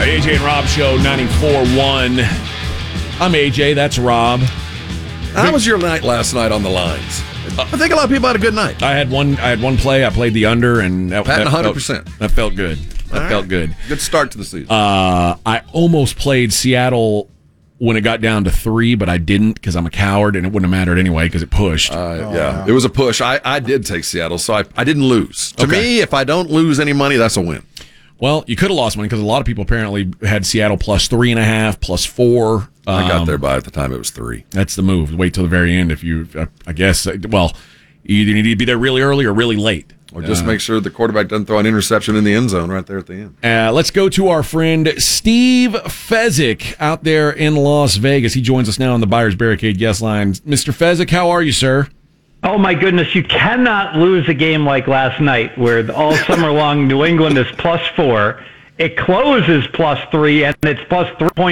AJ and Rob Show 94.1. I'm AJ, that's Rob. How was your night last night on the lines? I think a lot of people had a good night. I had one play. I played the under, and that 100%. That felt good. That felt good. Good start to the season. I almost played Seattle when it got down to 3, but I didn't because I'm a coward, and it wouldn't have mattered anyway because it pushed. It was a push. I did take Seattle, so I didn't lose. To me, if I don't lose any money, that's a win. Well, you could have lost money because a lot of people apparently had Seattle plus 3.5, plus 4. I got there by at the time it was 3. That's the move. Wait till the very end if you, I guess, well, you either need to be there really early or really late. Or just make sure the quarterback doesn't throw an interception in the end zone right there at the end. Let's go to our friend Steve Fezzik out there in Las Vegas. He joins us now on the Buyers Barricade guest line. Mr. Fezzik, how are you, sir? Oh, my goodness. You cannot lose a game like last night where all summer long New England is plus 4. It closes plus 3, and it's plus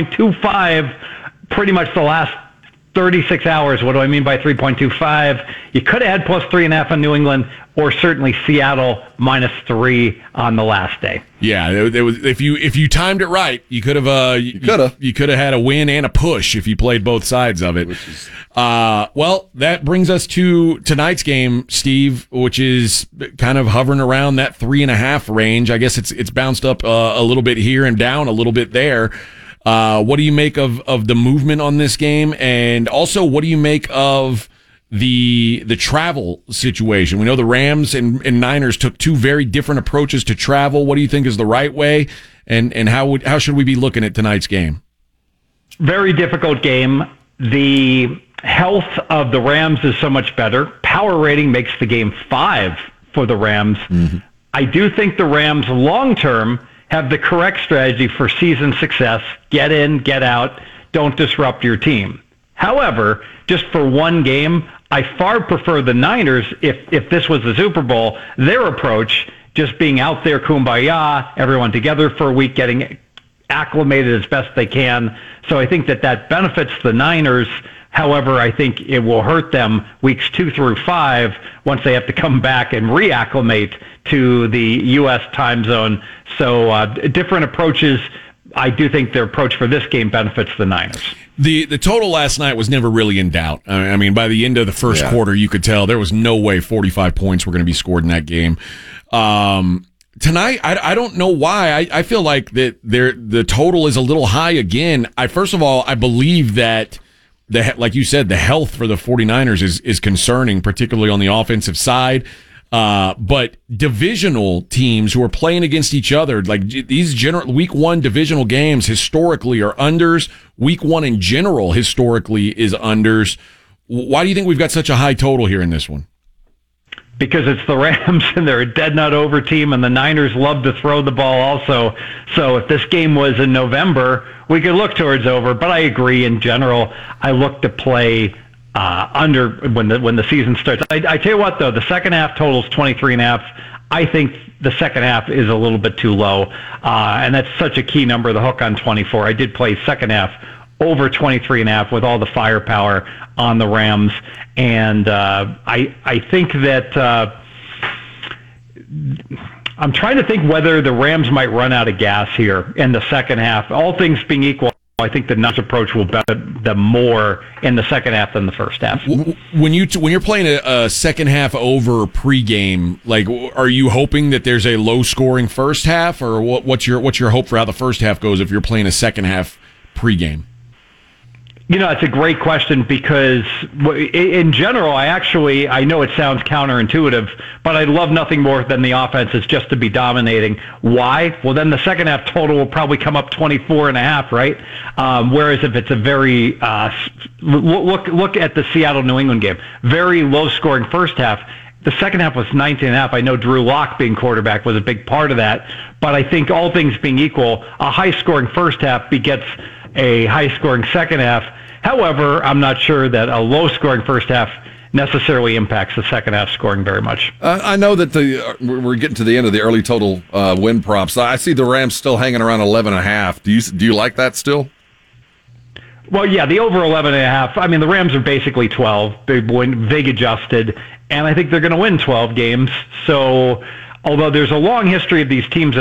3.25 pretty much the last 36 hours. What do I mean by 3.25? You could have had plus 3.5 on New England, or certainly Seattle minus 3 on the last day. Yeah, it was. If you timed it right, you could have. You could have had a win and a push if you played both sides of it. Well, that brings us to tonight's game, Steve, which is kind of hovering around that 3.5 range. I guess it's bounced up a little bit here and down a little bit there. What do you make of the movement on this game? And also, what do you make of the travel situation? We know the Rams and Niners took 2 very different approaches to travel. What do you think is the right way? And how should we be looking at tonight's game? Very difficult game. The health of the Rams is so much better. Power rating makes the game 5 for the Rams. Mm-hmm. I do think the Rams long-term have the correct strategy for season success. Get in, get out, don't disrupt your team. However, just for one game, I far prefer the Niners, if this was the Super Bowl, their approach, just being out there, kumbaya, everyone together for a week, getting acclimated as best they can. So I think that benefits the Niners. However, I think it will hurt them weeks 2 through 5 once they have to come back and reacclimate to the U.S. time zone. So different approaches. I do think their approach for this game benefits the Niners. The total last night was never really in doubt. I mean, by the end of the first quarter, you could tell there was no way 45 points were going to be scored in that game. Tonight, I don't know why. I feel like that the total is a little high again. First of all, I believe that like you said, the health for the 49ers is concerning, particularly on the offensive side. But divisional teams who are playing against each other, like these week 1 divisional games historically are unders. Week 1 in general historically is unders. Why do you think we've got such a high total here in this one? Because it's the Rams and they're a dead nut over team, and the Niners love to throw the ball also. So if this game was in November, we could look towards over. But I agree in general. I look to play under when the season starts. I tell you what, though, the second half total is 23.5. I think the second half is a little bit too low, and that's such a key number, the hook on 24. I did play second half over 23.5 with all the firepower on the Rams, and I think that I'm trying to think whether the Rams might run out of gas here in the second half. All things being equal, I think the Niners approach will benefit them more in the second half than the first half. When you're playing a second half over pregame, like, are you hoping that there's a low scoring first half, or what's your hope for how the first half goes if you're playing a second half pregame? You know, it's a great question because in general, I know it sounds counterintuitive, but I'd love nothing more than the offense is just to be dominating. Why? Well, then the second half total will probably come up 24.5, right? Whereas if it's a very, look at the Seattle-New England game, very low scoring first half. The second half was 19.5. I know Drew Lock being quarterback was a big part of that, but I think all things being equal, a high scoring first half begets a high-scoring second half. However, I'm not sure that a low-scoring first half necessarily impacts the second half scoring very much. I know that we're getting to the end of the early total win props. I see the Rams still hanging around 11.5. Do you like that still? Well, yeah, the over 11.5. I mean, the Rams are basically 12. They win vig adjusted, and I think they're going to win 12 games. So, although there's a long history of these teams